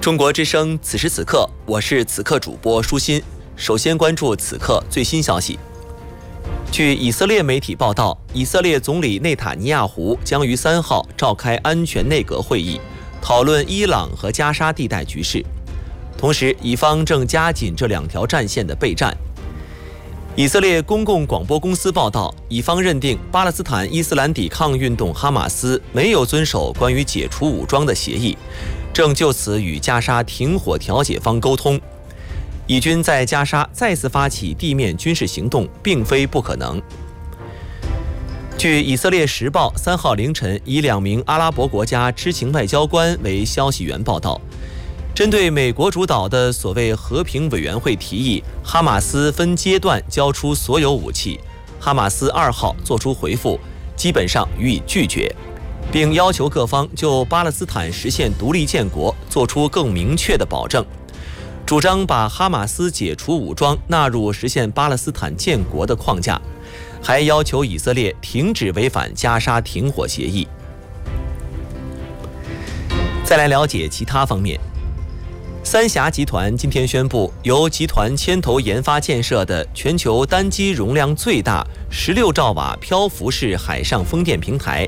中国之声，此时此刻，我是此刻主播舒心。首先关注此刻最新消息。据以色列媒体报道，以色列总理内塔尼亚胡将于3号召开安全内阁会议，讨论伊朗和加沙地带局势。同时，以方正加紧这2条战线的备战。以色列公共广播公司报道，以方认定巴勒斯坦伊斯兰抵抗运动哈马斯没有遵守关于解除武装的协议，正就此与加沙停火调解方沟通。以军在加沙再次发起地面军事行动并非不可能。据以色列时报3号凌晨以2名阿拉伯国家知情外交官为消息源报道，针对美国主导的所谓和平委员会提议哈马斯分阶段交出所有武器，哈马斯2号作出回复，基本上予以拒绝，并要求各方就巴勒斯坦实现独立建国做出更明确的保证，主张把哈马斯解除武装纳入实现巴勒斯坦建国的框架，还要求以色列停止违反加沙停火协议。再来了解其他方面。三峡集团今天宣布，由集团牵头研发建设的全球单机容量最大16兆瓦漂浮式海上风电平台